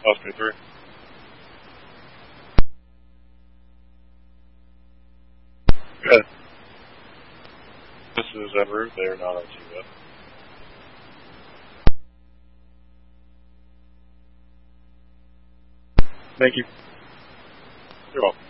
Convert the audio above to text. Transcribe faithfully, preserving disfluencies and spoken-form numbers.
Lost me through. Good. This is en route. They are not on T V. Thank you. You're welcome.